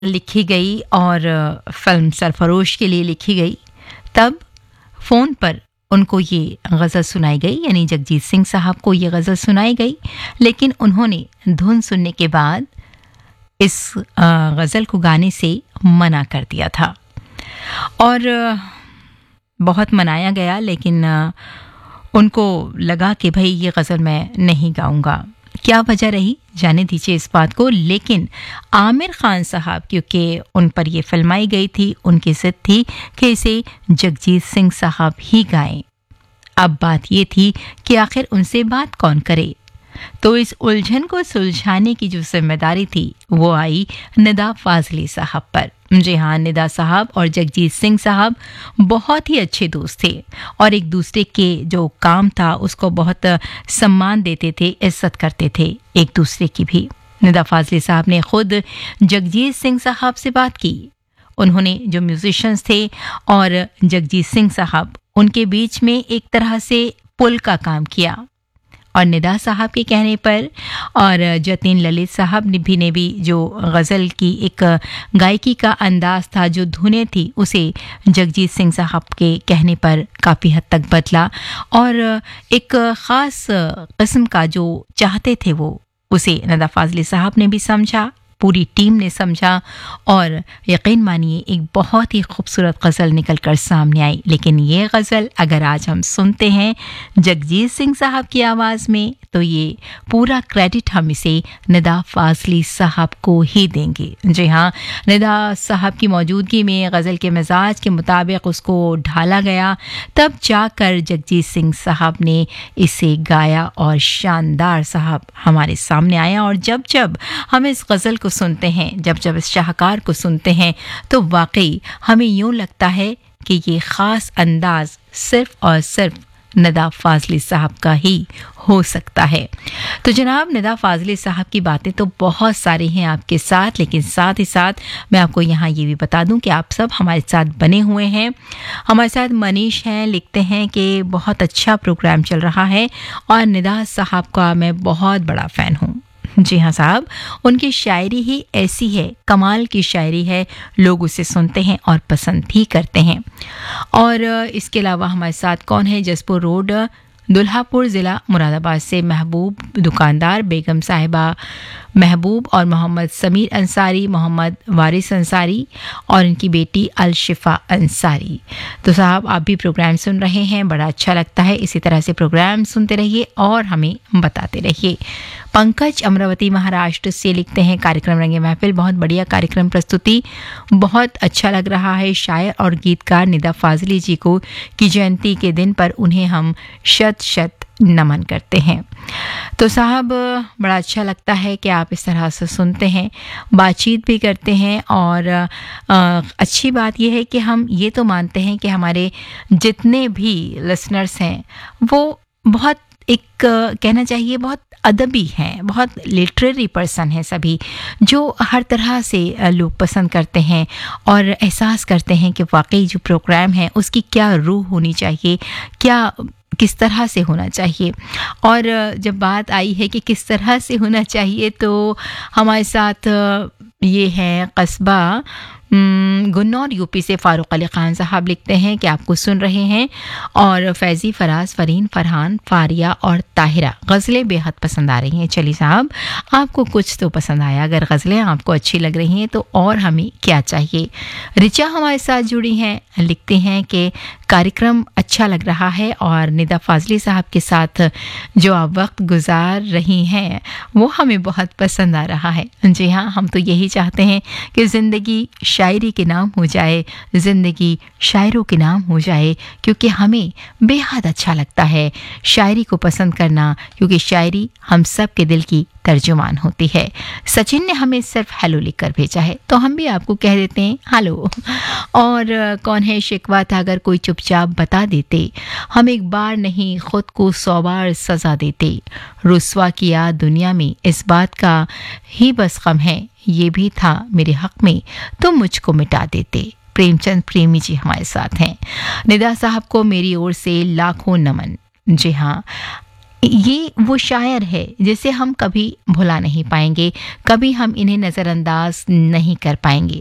लिखी गई और फिल्म सरफरोश के लिए लिखी गई, तब फ़ोन पर उनको ये गज़ल सुनाई गई, यानी जगजीत सिंह साहब को ये गज़ल सुनाई गई, लेकिन उन्होंने धुन सुनने के बाद इस गज़ल को गाने से मना कर दिया था और बहुत मनाया गया, लेकिन उनको लगा कि भाई ये गज़ल मैं नहीं गाऊंगा। क्या वजह रही जाने दीजिए इस बात को, लेकिन आमिर खान साहब क्योंकि उन पर ये फिल्माई गई थी, उनकी जिद थी कि इसे जगजीत सिंह साहब ही गाएं। अब बात ये थी कि आखिर उनसे बात कौन करे, तो इस उलझन को सुलझाने की जो जिम्मेदारी थी वो आई निदा फाजली साहब पर। जी हाँ, निदा साहब और जगजीत सिंह साहब बहुत ही अच्छे दोस्त थे और एक दूसरे के जो काम था उसको बहुत सम्मान देते थे, इज्जत करते थे एक दूसरे की भी। निदा फाजली साहब ने खुद जगजीत सिंह साहब से बात की। उन्होंने जो म्यूजिशियंस थे और जगजीत सिंह साहब, उनके बीच में एक तरह से पुल का काम किया और निदा साहब के कहने पर और जतिन ललित साहब ने भी जो गज़ल की एक गायकी का अंदाज था, जो धुनें थी, उसे जगजीत सिंह साहब के कहने पर काफ़ी हद तक बदला और एक ख़ास किस्म का जो चाहते थे वो उसे निदा फाजली साहब ने भी समझा, पूरी टीम ने समझा और यकीन मानिए एक बहुत ही खूबसूरत गज़ल निकल कर सामने आई। लेकिन ये गज़ल अगर आज हम सुनते हैं जगजीत सिंह साहब की आवाज़ में, तो ये पूरा क्रेडिट हम इसे निदा फाजली साहब को ही देंगे। जी हाँ, निदा साहब की मौजूदगी में गज़ल के मिजाज के मुताबिक उसको ढाला गया, तब जाकर जगजीत सिंह साहब ने इसे गाया और शानदार साहब हमारे सामने आया। और जब जब हम इस गज़ल को सुनते हैं, जब जब इस शाहकार को सुनते हैं, तो वाकई हमें यूं लगता है कि ये ख़ास अंदाज सिर्फ और सिर्फ निदा फाजली साहब का ही हो सकता है। तो जनाब, निदा फाजली साहब की बातें तो बहुत सारी हैं आपके साथ, लेकिन साथ ही साथ मैं आपको यहाँ ये भी बता दूं कि आप सब हमारे साथ बने हुए हैं। हमारे साथ मनीष हैं, लिखते हैं कि बहुत अच्छा प्रोग्राम चल रहा है और निदा साहब का मैं बहुत बड़ा फ़ैन हूँ। जी हाँ साहब, उनकी शायरी ही ऐसी है, कमाल की शायरी है, लोग उसे सुनते हैं और पसंद भी करते हैं। और इसके अलावा हमारे साथ कौन है, जसपुर रोड दुल्हापुर ज़िला मुरादाबाद से महबूब दुकानदार, बेगम साहिबा महबूब और मोहम्मद समीर अंसारी, मोहम्मद वारिस अंसारी और इनकी बेटी अलशिफा अंसारी। तो साहब, आप भी प्रोग्राम सुन रहे हैं, बड़ा अच्छा लगता है। इसी तरह से प्रोग्राम सुनते रहिए और हमें बताते रहिए। पंकज अमरावती महाराष्ट्र से लिखते हैं, कार्यक्रम रंगे महफिल बहुत बढ़िया कार्यक्रम प्रस्तुति, बहुत अच्छा लग रहा है। शायर और गीतकार निदा फाजली जी को की जयंती के दिन पर उन्हें हम शत शत नमन करते हैं। तो साहब, बड़ा अच्छा लगता है कि आप इस तरह से सुनते हैं, बातचीत भी करते हैं और अच्छी बात यह है कि हम ये तो मानते हैं कि हमारे जितने भी लिसनर्स हैं वो बहुत एक कहना चाहिए बहुत अदबी हैं, बहुत लिटरेरी पर्सन हैं सभी, जो हर तरह से लोग पसंद करते हैं और एहसास करते हैं कि वाकई जो प्रोग्राम है उसकी क्या रूह होनी चाहिए, क्या किस तरह से होना चाहिए। और जब बात आई है कि किस तरह से होना चाहिए, तो हमारे साथ ये है कस्बा गुन्नौर यूपी से फारूक अली खान साहब लिखते हैं कि आपको सुन रहे हैं और फैज़ी, फराज, फरीन, फरहान, फारिया और ताहिरा गज़लें बेहद पसंद आ रही हैं। चलिए साहब, आपको कुछ तो पसंद आया, अगर गज़लें आपको अच्छी लग रही हैं तो और हमें क्या चाहिए। रिचा हमारे साथ जुड़ी हैं, लिखते हैं कि कार्यक्रम अच्छा लग रहा है और निदा फाजली साहब के साथ जो आप वक्त गुजार रही हैं वो हमें बहुत पसंद आ रहा है। जी हाँ, हम तो यही चाहते हैं कि ज़िंदगी शायरी के नाम हो जाए, ज़िंदगी शायरों के नाम हो जाए, क्योंकि हमें बेहद अच्छा लगता है शायरी को पसंद करना, क्योंकि शायरी हम सब के दिल की तर्जुमान होती है। सचिन ने हमें सिर्फ हेलो लिखकर भेजा है, तो हम भी आपको कह देते हैं हेलो। और कौन है, शिकवा था अगर कोई चुपचाप बता देते, हम एक बार नहीं खुद को 100 बार सजा देते, रुस्वा किया दुनिया में इस बात का ही बस गम है, ये भी था मेरे हक में तुम मुझको मिटा देते। प्रेमचंद प्रेमी जी हमारे साथ हैं। निदा साहब को मेरी ओर से लाखों नमन। जी हाँ, ये वो शायर है जिसे हम कभी भुला नहीं पाएंगे, कभी हम इन्हें नज़रअंदाज नहीं कर पाएंगे।